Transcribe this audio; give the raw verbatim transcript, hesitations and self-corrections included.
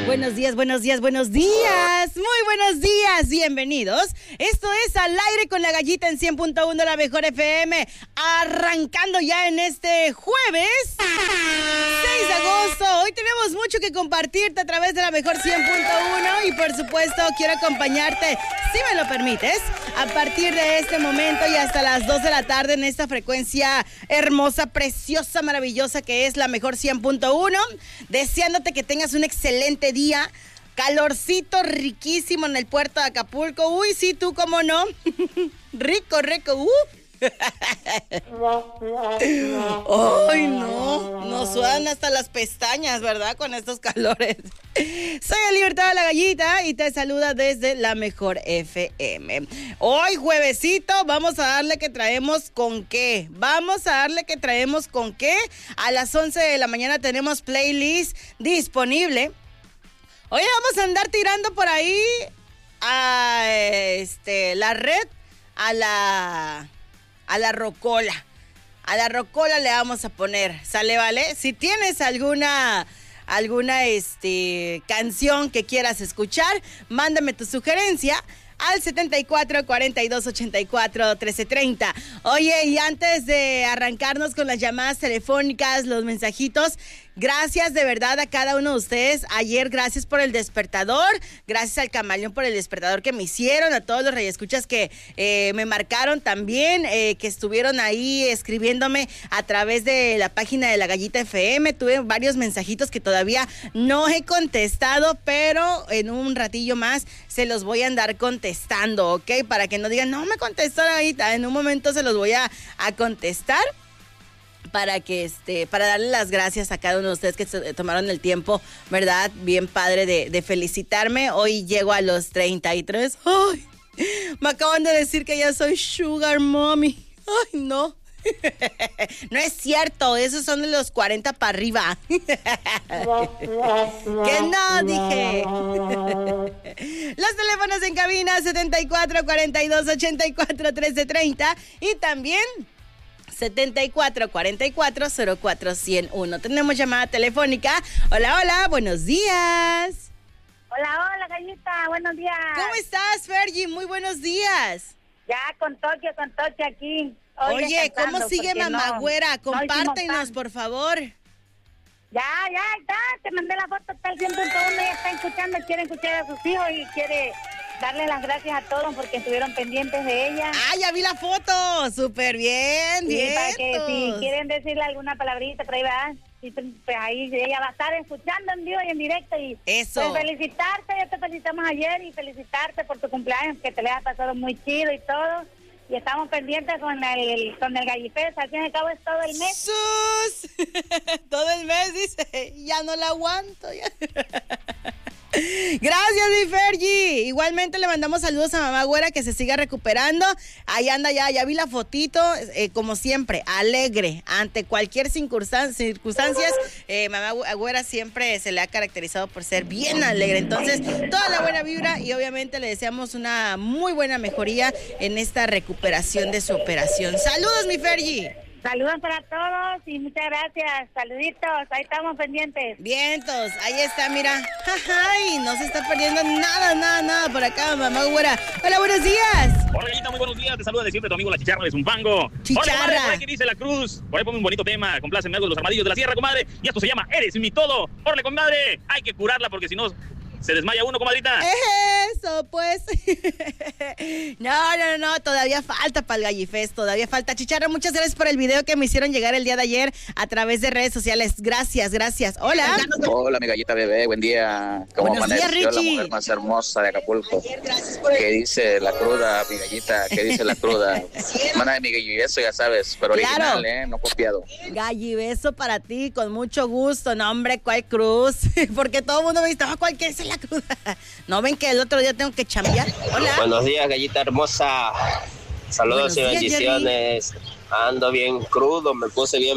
Buenos días, buenos días, buenos días. Muy buenos días, bienvenidos. Esto es Al Aire con la Gallita en cien punto uno, la mejor F M. Arrancando ya en este jueves seis de agosto. Hoy tenemos mucho que compartirte a través de la mejor cien punto uno y por supuesto quiero acompañarte, si me lo permites, a partir de este momento y hasta las dos de la tarde en esta frecuencia hermosa, preciosa, maravillosa que es la mejor cien punto uno. Deseándote que tengas un excelente día. Calorcito riquísimo en el puerto de Acapulco. Uy, sí, tú, cómo no. rico, rico. Uh. Ay, no, nos sudan hasta las pestañas, ¿verdad? Con estos calores. Soy el Libertad de la Gallita y te saluda desde la mejor F M. Hoy juevesito vamos a darle que traemos con qué. Vamos a darle que traemos con qué. A las once de la mañana tenemos playlist disponible. Hoy vamos a andar tirando por ahí a este la red, a la a la rocola. A la rocola le vamos a poner, ¿sale, vale? Si tienes alguna alguna este canción que quieras escuchar, mándame tu sugerencia al setenta y cuatro, cuarenta y dos, ochenta y cuatro, trece treinta. Oye, y antes de arrancarnos con las llamadas telefónicas, los mensajitos, gracias de verdad a cada uno de ustedes. Ayer, gracias por el despertador, gracias al Camaleón por el despertador que me hicieron, a todos los radioescuchas que eh, me marcaron también, eh, que estuvieron ahí escribiéndome a través de la página de la Gallita F M. Tuve varios mensajitos que todavía no he contestado, pero en un ratillo más se los voy a andar contestando, ¿ok? Para que no digan, no me contestaron ahorita, en un momento se los voy a, a contestar. Para que este, para darle las gracias a cada uno de ustedes que tomaron el tiempo, ¿verdad? Bien padre de, de felicitarme. Hoy llego a los treinta y tres. ¡Ay! Me acaban de decir que ya soy Sugar Mommy. ¡Ay, no! No es cierto, esos son de los cuarenta para arriba. Que no, dije. Los teléfonos en cabina setenta y cuatro, cuarenta y dos, ochenta y cuatro, trece treinta y también setenta y cuatro, cuarenta y cuatro, cero cuatro, cero uno. Tenemos llamada telefónica. Hola, hola, buenos días. Hola, hola, Gallita, buenos días. ¿Cómo estás, Fergie? Muy buenos días. Ya, con toque, con toque aquí. Hoy Oye, ¿cómo sigue mamá no, güera? Compártenos, no por favor. Ya, ya, ya, te mandé la foto, está el cien punto uno, ya está escuchando, quiere escuchar a sus hijos y quiere darle las gracias a todos porque estuvieron pendientes de ella. Ah, ya vi la foto, súper bien, bien. Sí, para que si quieren decirle alguna palabrita, por ahí va, y pues ahí ella va a estar escuchando en vivo y en directo y eso. Pues felicitarte, ya te felicitamos ayer y felicitarte por tu cumpleaños, que te le ha pasado muy chido y todo. Y estamos pendientes con el con el Gallifest, al fin y al cabo es todo el mes. ¡Sus! Todo el mes, dice, ya no la aguanto. Ya. Gracias, mi Fergie. Igualmente le mandamos saludos a mamá güera que se siga recuperando. Ahí anda ya, ya vi la fotito, eh, como siempre, alegre ante cualquier circunstancias. Eh, mamá güera siempre se le ha caracterizado por ser bien alegre. Entonces, toda la buena vibra y obviamente le deseamos una muy buena mejoría en esta recuperación de su operación. Saludos, mi Fergie. Saludos para todos y muchas gracias. Saluditos, ahí estamos pendientes. Vientos, ahí está, mira. Ay, no se está perdiendo nada, nada, nada por acá, mamá güera. Hola, buenos días. Hola, Gallita, muy buenos días. Te saluda de siempre tu amigo La Chicharra de Zumpango. Chicharra. Hola, comadre, por ahí que dice La Cruz. Por ahí ponme un bonito tema. Compláceme algo de los armadillos de la sierra, comadre. Y esto se llama Eres mi todo. Órale, comadre. Hay que curarla porque si no se desmaya uno, comadrita. Eso, pues. No, no, no, todavía falta para el Gallifest, todavía falta. Chicharra, muchas gracias por el video que me hicieron llegar el día de ayer a través de redes sociales. Gracias, gracias. Hola. Hola, mi Gallita bebé, buen día. ¿Cómo amaneció la mujer más hermosa de Acapulco? ¿Qué dice la cruda, mi Gallita? ¿Qué dice la cruda? Mana de mi galliveso, ya sabes, pero Claro. original, ¿eh? No copiado. Galliveso para ti, con mucho gusto. No, hombre, ¿cuál cruz? Porque todo el mundo me dice, oh, ¿cuál que es la cruda? ¿No ven que el otro día tengo que chambear? Hola. Buenos días, Gallita hermosa. Saludos Buenos y días, bendiciones. Ando bien crudo, me puse bien